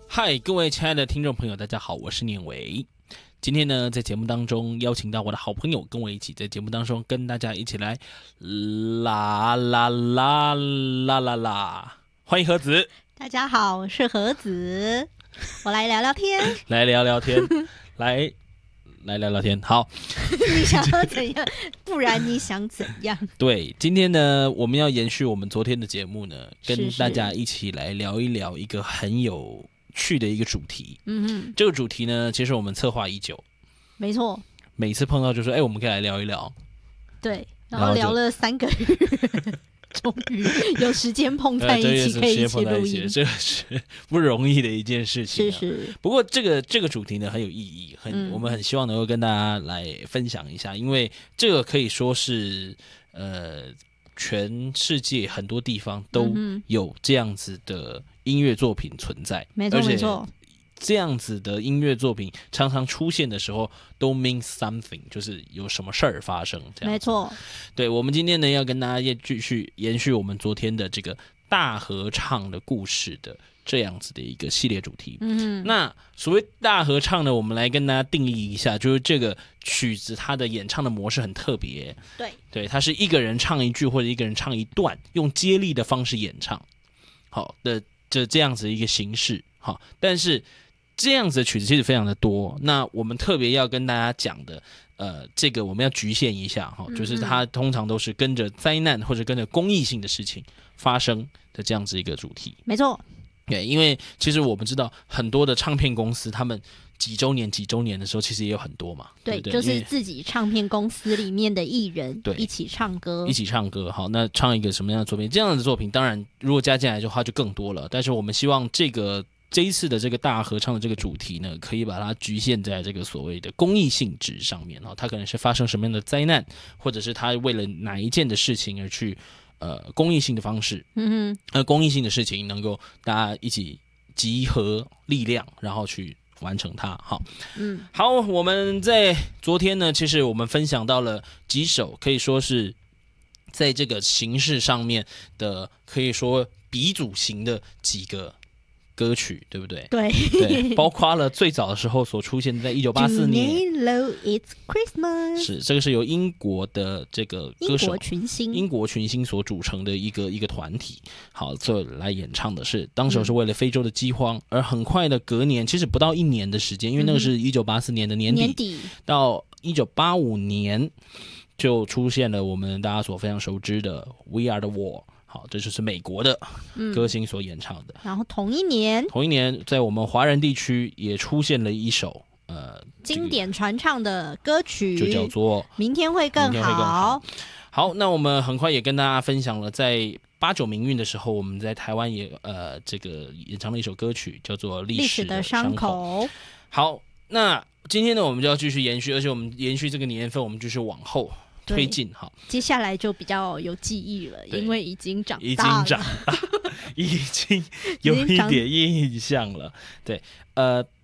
嗨，各位亲爱的听众朋友，大家好，我是念维。今天呢，在节目当中邀请到我的好朋友，跟我一起在节目当中跟大家一起来啦啦啦啦啦啦，欢迎盒子。 大家好，我是盒子，我来聊聊天， 来聊聊天，来聊聊天。好， 你想要怎样？不然你想怎样？ 对，今天呢，我们要延续我们昨天的节目呢，跟是大家一起来聊一聊一个很有趣的一个主题。这个主题呢，其实我们策划已久， 没错， 每次碰到就说，我们可以来聊一聊。 对，然后聊了3个月，终于有时间碰在一起，可以一起录音， 这是不容易的一件事情。 是。 不过这个主题呢很有意义，我们很希望能够跟大家来分享一下，因为这个可以说是全世界很多地方都有这样子的音乐作品存在， 没错没错。 这样子的音乐作品常常出现的时候都 mean something， 就是有什么事儿发生这样。 没错。 对，我们今天呢要跟大家继续延续我们昨天的这个大合唱的故事的这样子的一个系列主题。那所谓大合唱呢，我们来跟大家定义一下，就是这个曲子它的演唱的模式很特别。对，它是一个人唱一句或者一个人唱一段，用接力的方式演唱，好的这样子一个形式。好，但是这样子的曲子其实非常的多，那我们特别要跟大家讲的，这个我们要局限一下哈，就是它通常都是跟着灾难或者跟着公益性的事情发生的这样子一个主题。 没错， 对，因为其实我们知道很多的唱片公司，他们几周年的时候，其实也有很多嘛。对， 就是自己唱片公司里面的艺人一起唱歌， 好，那唱一个什么样的作品？这样的作品，当然如果加进来的话就更多了。但是我们希望这一次的这个大合唱的这个主题呢，可以把它局限在这个所谓的公益性质上面。它可能是发生什么样的灾难，或者是他为了哪一件的事情而去公益性的方式，公益性的事情能够大家一起集合力量，然后去完成它。好，我们在昨天呢，其实我们分享到了几首可以说是在这个形式上面的，可以说鼻祖型的几个歌曲，对不对？ 对， 包括了最早的时候所出现在1984年 It's Christmas， 是这个是由英国的这个歌手英国群星所组成的一个团体，好，这来演唱的是当时是为了非洲的饥荒，而很快的隔年，其实不到1年的时间，因为那个是1984年的年底到1985年就出现了我们大家所非常熟知的 We Are the World。好，这就是美国的歌星所演唱的。 然后同一年， 在我们华人地区也出现了一首经典传唱的歌曲， 就叫做《 明天会更好》。 好，那我们很快也跟大家分享了，在8、9民运的时候，我们在台湾也这个演唱了一首歌曲，叫做《历史的伤口》。好，那今天呢，我们就要继续延续，而且我们延续这个年份，我们就是往后推进。好， 接下来就比较有记忆了，因为已经长大了， 已经有一点印象了。对，